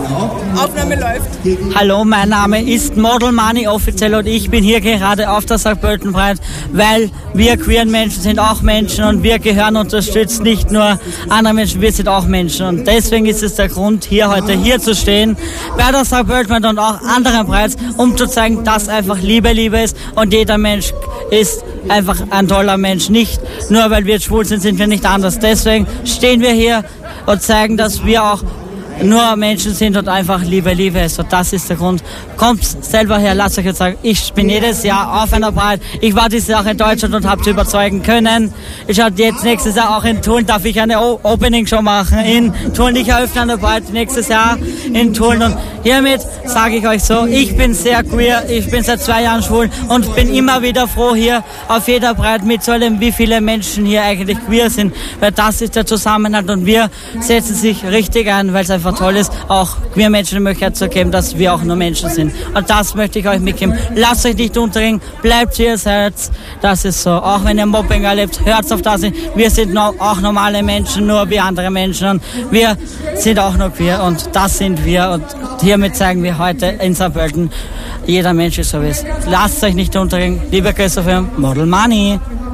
Aufnahme läuft. Hallo, mein Name ist Model Money offiziell und ich bin hier gerade auf der St. Pölten Pride, weil wir queeren Menschen sind auch Menschen und wir gehören unterstützt, nicht nur andere Menschen, wir sind auch Menschen und deswegen ist es der Grund, hier heute hier zu stehen, bei der St. Pölten Pride und auch anderen Prides, um zu zeigen, dass einfach Liebe ist und jeder Mensch ist einfach ein toller Mensch. Nicht nur, weil wir schwul sind wir nicht anders. Deswegen stehen wir hier und zeigen, dass wir auch nur Menschen sind und einfach Liebe ist. Und das ist der Grund. Kommt selber her, lasst euch jetzt sagen, ich bin jedes Jahr auf einer Pride. Ich war dieses Jahr auch in Deutschland und habe zu überzeugen können. Ich habe jetzt nächstes Jahr auch in Tulln, darf ich eine Opening-Show machen in Tulln. Ich eröffne eine Pride nächstes Jahr in Tulln. Und hiermit sage ich euch so, ich bin sehr queer, ich bin seit 2 Jahren schwul und bin immer wieder froh, hier auf jeder Pride mitzuerleben, wie viele Menschen hier eigentlich queer sind. Weil das ist der Zusammenhalt und wir setzen sich richtig ein, weil es einfach toll ist, auch queer Menschen die Möglichkeit zu geben, dass wir auch nur Menschen sind. Und das möchte ich euch mitgeben. Lasst euch nicht unterkriegen, bleibt wie ihr seid. Das ist so. Auch wenn ihr Mobbing erlebt, hört auf das. Wir sind auch normale Menschen, nur wie andere Menschen. Und wir sind auch nur queer und das sind wir. Und hiermit zeigen wir heute in St. Pölten, jeder Mensch ist so wie es. Lasst euch nicht unterkriegen. Liebe Grüße für Model Money.